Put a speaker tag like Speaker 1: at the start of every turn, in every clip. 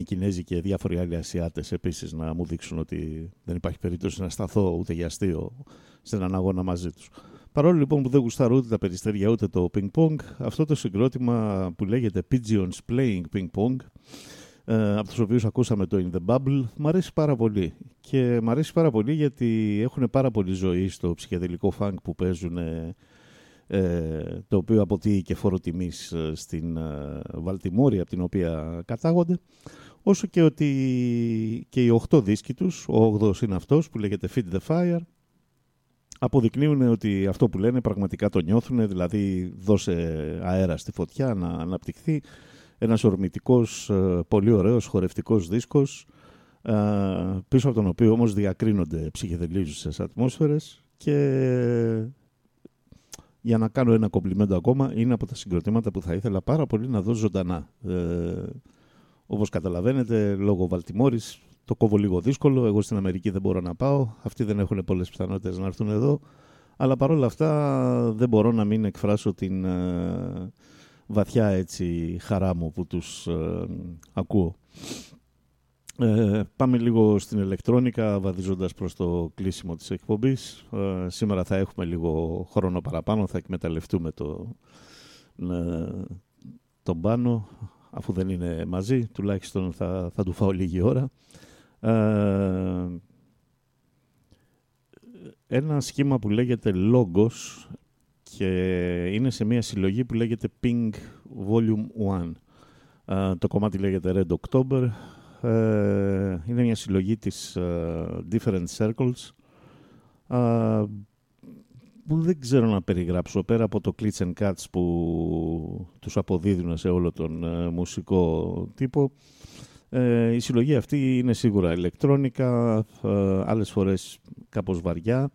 Speaker 1: Κινέζοι και διάφοροι άλλοι Ασιάτες επίσης να μου δείξουν ότι δεν υπάρχει περίπτωση να σταθώ ούτε για αστείο σε έναν αγώνα μαζί τους. Παρόλο λοιπόν που δεν γουστάρω ούτε τα περιστέρια ούτε το ping pong, αυτό το συγκρότημα που λέγεται Pigeons Playing Ping Pong, από τους οποίους ακούσαμε το In The Bubble, μου αρέσει πάρα πολύ. Και μου αρέσει πάρα πολύ γιατί έχουν πάρα πολύ ζωή στο ψυχεδελικό funk που παίζουν, το οποίο αποτείει και φόρο τιμής στην Βαλτιμόρη, από την οποία κατάγονται. Όσο και ότι και οι 8 δίσκοι τους, ο 8ος είναι αυτός που λέγεται Feed the Fire, αποδεικνύουν ότι αυτό που λένε πραγματικά το νιώθουν, δηλαδή δώσε αέρα στη φωτιά να αναπτυχθεί. Ένας ορμητικός, πολύ ωραίος χορευτικός δίσκος, πίσω από τον οποίο όμως διακρίνονται ψυχεδελίζουσες ατμόσφαιρες, και για να κάνω ένα κομπλιμέντο ακόμα, είναι από τα συγκροτήματα που θα ήθελα πάρα πολύ να δω ζωντανά. Όπως καταλαβαίνετε, λόγω Βαλτιμόρης το κόβω λίγο δύσκολο. Εγώ στην Αμερική δεν μπορώ να πάω. Αυτοί δεν έχουν πολλές πιθανότητες να έρθουν εδώ. Αλλά παρόλα αυτά δεν μπορώ να μην εκφράσω την βαθιά έτσι χαρά μου που τους ακούω. Πάμε λίγο στην ηλεκτρόνικα, βαδίζοντας προς το κλείσιμο της εκπομπής. Σήμερα θα έχουμε λίγο χρόνο παραπάνω, θα εκμεταλλευτούμε τον Πάνο, αφού δεν είναι μαζί, τουλάχιστον θα του φάω λίγη ώρα. Ένα σχήμα που λέγεται Logos και είναι σε μια συλλογή που λέγεται Pink Volume 1. Το κομμάτι λέγεται Red October. Είναι μια συλλογή της Different Circles, που δεν ξέρω να περιγράψω πέρα από το Klitsch and Cuts που τους αποδίδουν σε όλο τον μουσικό τύπο. Η συλλογή αυτή είναι σίγουρα ηλεκτρόνικα, άλλες φορές κάπως βαριά.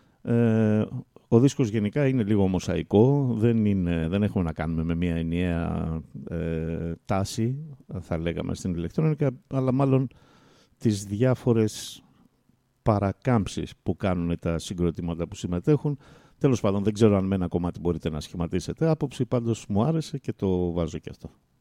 Speaker 1: Ο δίσκος γενικά είναι λίγο μοσαϊκό, δεν έχουμε να κάνουμε με μια ενιαία τάση, θα λέγαμε, στην ηλεκτρόνικα, αλλά μάλλον τις διάφορες παρακάμψεις που κάνουν τα συγκροτήματα που συμμετέχουν. Τέλος πάντων, δεν ξέρω αν με ένα κομμάτι μπορείτε να σχηματίσετε άποψη, πάντως μου άρεσε και το βάζω και αυτό.